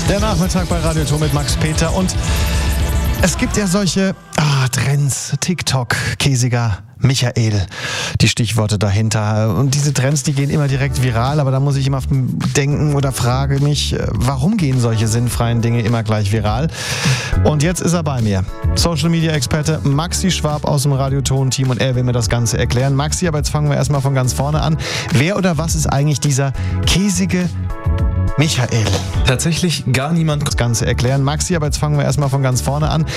Der Nachmittag bei Radio Ton mit Max Peter. Und es gibt ja solche Trends, TikTok, käsiger Michael, die Stichworte dahinter. Und diese Trends, die gehen immer direkt viral, aber da muss ich immer denken oder frage mich, warum gehen solche sinnfreien Dinge immer gleich viral? Und jetzt ist er bei mir. Social-Media-Experte Maxi Schwab aus dem Radio Ton-Team und er will mir das Ganze erklären. Maxi, aber jetzt fangen wir erstmal von ganz vorne an. Wer oder was ist eigentlich dieser käsige Michael? Tatsächlich gar niemand. Das Ganze erklären. Maxi, aber jetzt fangen wir erstmal von ganz vorne an.